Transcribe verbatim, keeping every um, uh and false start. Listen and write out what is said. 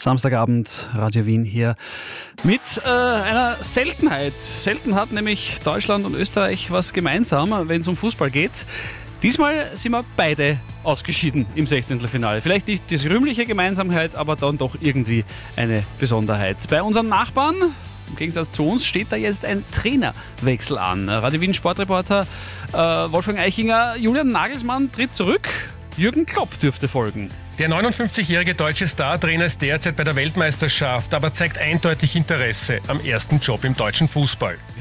Samstagabend, Radio Wien hier mit äh, einer Seltenheit. Selten hat nämlich Deutschland und Österreich was gemeinsam, wenn es um Fußball geht. Diesmal sind wir beide ausgeschieden im Sechzehntelfinale. Vielleicht nicht die rühmliche Gemeinsamkeit, aber dann doch irgendwie eine Besonderheit. Bei unseren Nachbarn, im Gegensatz zu uns, steht da jetzt ein Trainerwechsel an. Radio Wien Sportreporter äh, Wolfgang Eichinger, Julian Nagelsmann tritt zurück. Jürgen Klopp dürfte folgen. Der neunundfünfzigjährige deutsche Startrainer ist derzeit bei der Weltmeisterschaft, aber zeigt eindeutig Interesse am ersten Job im deutschen Fußball.